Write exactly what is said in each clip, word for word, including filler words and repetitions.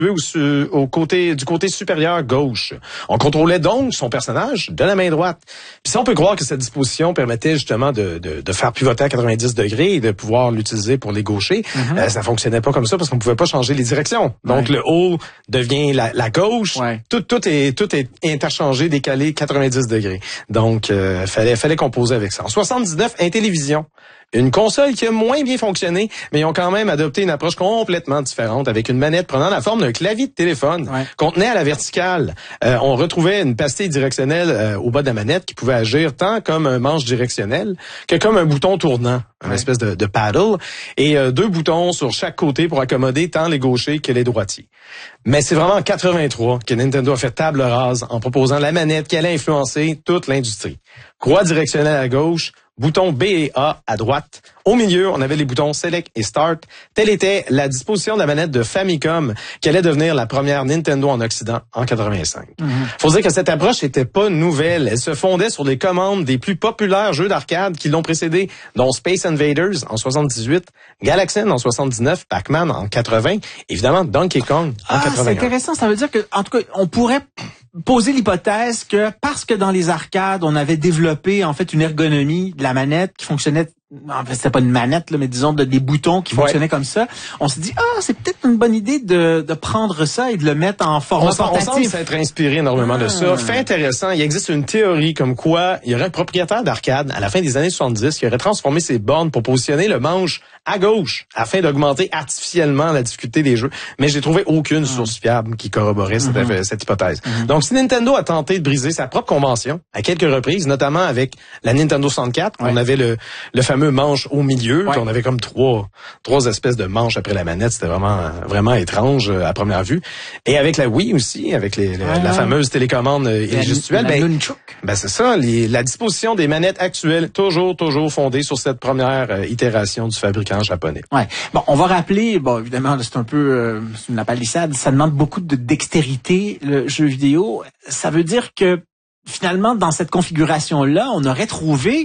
situé au, au côté, du côté supérieur gauche. On contrôlait donc son personnage de la main droite. Puis ça, on peut croire que cette disposition permettait justement de, de, de faire pivoter à quatre-vingt-dix degrés et de pouvoir l'utiliser pour les gauchers. Mm-hmm. Euh, ça fonctionnait pas comme ça parce qu'on pouvait pas changer les directions. Donc, ouais. le haut devient la, la gauche. Ouais. Tout, tout est, tout est interchangé, décalé quatre-vingt-dix degrés. Donc, euh, fallait, fallait composer avec ça. En soixante-dix-neuf, Intellivision. Une console qui a moins bien fonctionné, mais ils ont quand même adopté une approche complètement différente avec une manette prenant la forme d'un clavier de téléphone ouais. qu'on tenait à la verticale. Euh, on retrouvait une pastille directionnelle euh, au bas de la manette qui pouvait agir tant comme un manche directionnel que comme un bouton tournant, une ouais. espèce de, de paddle, et euh, deux boutons sur chaque côté pour accommoder tant les gauchers que les droitiers. Mais c'est vraiment en quatre-vingt-trois que Nintendo a fait table rase en proposant la manette qui allait influencer toute l'industrie. Croix directionnelle à gauche, bouton B et A à droite. Au milieu, on avait les boutons Select et Start. Telle était la disposition de la manette de Famicom qui allait devenir la première Nintendo en Occident en quatre-vingt-cinq. Mm-hmm. Faut dire que cette approche n'était pas nouvelle. Elle se fondait sur les commandes des plus populaires jeux d'arcade qui l'ont précédé, dont Space Invaders en soixante-dix-huit, Galaxian en soixante-dix-neuf, Pac-Man en quatre-vingts, évidemment Donkey Kong en ah, quatre-vingt-un. C'est intéressant. Ça veut dire que, en tout cas, on pourrait poser l'hypothèse que parce que dans les arcades, on avait développé en fait une ergonomie de la manette qui fonctionnait, en fait c'était pas une manette là, mais disons de, des boutons qui fonctionnaient ouais. comme ça, on s'est dit ah c'est peut-être une bonne idée de, de prendre ça et de le mettre en format portatif. On semble s'être inspiré énormément ah. de ça. Fait intéressant, il existe une théorie comme quoi il y aurait un propriétaire d'arcade à la fin des années soixante-dix qui aurait transformé ses bornes pour positionner le manche à gauche afin d'augmenter artificiellement la difficulté des jeux. Mais j'ai trouvé aucune source fiable qui corroborait cette, mm-hmm. cette hypothèse. Mm-hmm. Donc si Nintendo a tenté de briser sa propre convention à quelques reprises, notamment avec la Nintendo soixante-quatre, ouais. on avait le, le fameux manche au milieu, ouais. on avait comme trois trois espèces de manches après la manette, c'était vraiment vraiment étrange à première vue. Et avec la Wii aussi, avec les, les, ouais. la fameuse télécommande et les gestuelle, ben, ben c'est ça, les, la disposition des manettes actuelles toujours toujours fondée sur cette première euh, itération du fabricant japonais. Ouais. Bon, on va rappeler, bon évidemment c'est un peu euh, c'est une palissade, ça demande beaucoup de dextérité le jeu vidéo. Ça veut dire que finalement dans cette configuration là, on aurait trouvé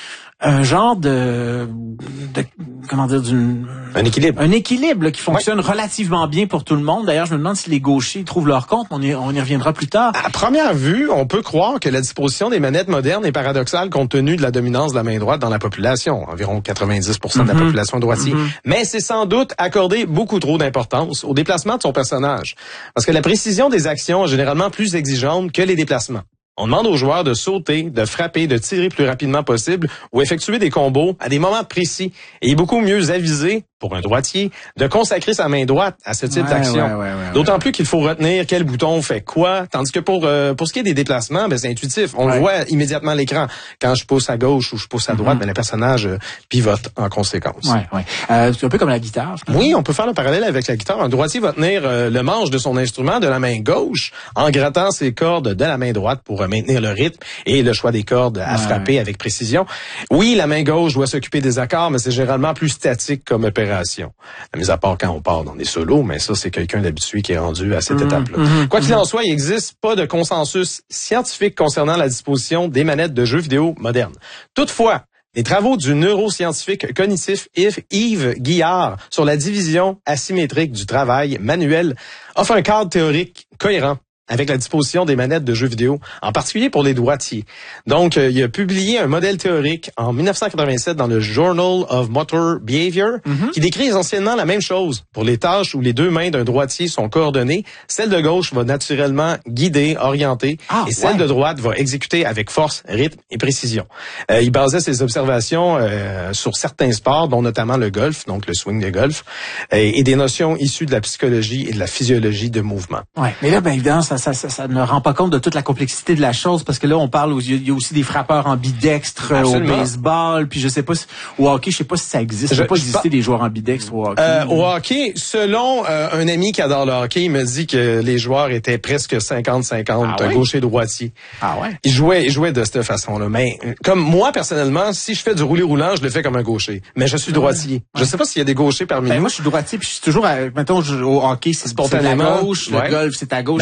un genre de, de comment dire d'une un équilibre un équilibre là, qui fonctionne ouais. relativement bien pour tout le monde. D'ailleurs, je me demande si les gauchers trouvent leur compte. On y, on y reviendra plus tard. À première vue, on peut croire que la disposition des manettes modernes est paradoxale compte tenu de la dominance de la main droite dans la population, environ quatre-vingt-dix pour cent mm-hmm. de la population droitier. Mm-hmm. Mais c'est sans doute accorder beaucoup trop d'importance au déplacement de son personnage, parce que la précision des actions est généralement plus exigeante que les déplacements. On demande aux joueurs de sauter, de frapper, de tirer plus rapidement possible ou effectuer des combos à des moments précis. Et il est beaucoup mieux avisé, pour un droitier, de consacrer sa main droite à ce type ouais, d'action. Ouais, ouais, ouais, D'autant ouais. plus qu'il faut retenir quel bouton fait quoi. Tandis que pour euh, pour ce qui est des déplacements, ben c'est intuitif. On ouais. le voit immédiatement à l'écran. Quand je pousse à gauche ou je pousse à droite, mm-hmm. ben le personnage euh, pivote en conséquence. Ouais, ouais. Euh, c'est un peu comme la guitare. Oui, on peut faire le parallèle avec la guitare. Un droitier va tenir euh, le manche de son instrument de la main gauche en grattant ses cordes de la main droite pour euh, maintenir le rythme et le choix des cordes à ouais. frapper avec précision. Oui, la main gauche doit s'occuper des accords, mais c'est généralement plus statique comme opération. Mis à part quand on part dans des solos, mais ça, c'est quelqu'un d'habitué qui est rendu à cette mmh, étape-là. Mmh, Quoi qu'il mmh. en soit, il n'existe pas de consensus scientifique concernant la disposition des manettes de jeux vidéo modernes. Toutefois, les travaux du neuroscientifique cognitif Yves Guillard sur la division asymétrique du travail manuel offrent un cadre théorique cohérent avec la disposition des manettes de jeux vidéo, en particulier pour les droitiers. Donc, euh, il a publié un modèle théorique en dix-neuf cent quatre-vingt-sept dans le Journal of Motor Behavior, mm-hmm. qui décrit essentiellement la même chose. Pour les tâches où les deux mains d'un droitier sont coordonnées, celle de gauche va naturellement guider, orienter, ah, et celle ouais. de droite va exécuter avec force, rythme et précision. Euh, il basait ses observations euh, sur certains sports, dont notamment le golf, donc le swing de golf, et, et des notions issues de la psychologie et de la physiologie de mouvement. Ouais, mais là, ben évidemment, ça Ça, ça, ça ne rend pas compte de toute la complexité de la chose, parce que là, on parle, il y a aussi des frappeurs ambidextres Absolument. Au baseball, puis je sais pas si, au hockey, je sais pas si ça existe. Je sais pas exister pas... des joueurs ambidextres au hockey. Euh, au hockey, selon euh, un ami qui adore le hockey, il me dit que les joueurs étaient presque cinquante cinquante, ah, oui? gaucher et droitier. Ah ouais? Ils jouaient, ils jouaient de cette façon-là. Mais comme moi, personnellement, si je fais du roulé roulant, je le fais comme un gaucher. Mais je suis droitier. Ouais. Je sais pas s'il y a des gauchers parmi ben, nous. Moi, je suis droitier, puis je suis toujours, à, mettons, je, au hockey, c'est, c'est à gauche, ouais. le golf, c'est à gauche. Ben, c'est ça.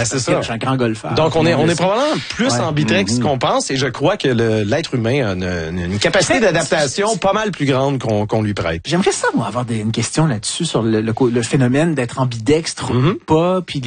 suis un grand golfeur. Donc, on est, on est probablement plus Ouais. ambidextre Mm-hmm. qu'on pense, et je crois que le, l'être humain a une, une capacité d'adaptation pas mal plus grande qu'on, qu'on lui prête. J'aimerais ça, moi, avoir des, une question là-dessus sur le, le, le phénomène d'être ambidextre Mm-hmm. ou pas, puis